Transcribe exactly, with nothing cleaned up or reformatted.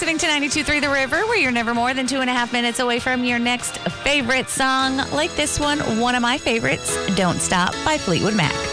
listening to ninety-two point three The River, where you're never more than two and a half minutes away from your next favorite song, like this one, one of my favorites, Don't Stop by Fleetwood Mac.